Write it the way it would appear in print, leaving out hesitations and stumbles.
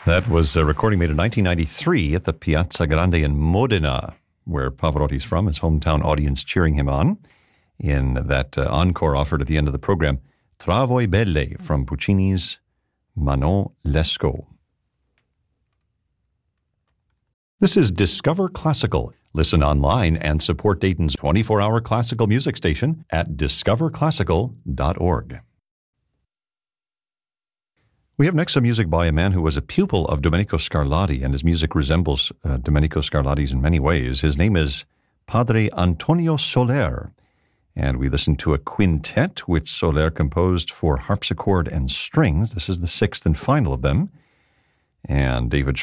That was a recording made in 1993 at the Piazza Grande in Modena, where Pavarotti's from, his hometown audience cheering him on in that encore offered at the end of the program, Tra voi belle from Puccini's Manon Lescaut. This is Discover Classical. Listen online and support Dayton's 24-hour classical music station at discoverclassical.org. We have next some music by a man who was a pupil of Domenico Scarlatti, and his music resembles Domenico Scarlatti's in many ways. His name is Padre Antonio Soler, and we listen to a quintet which Soler composed for harpsichord and strings. This is the sixth and final of them, and David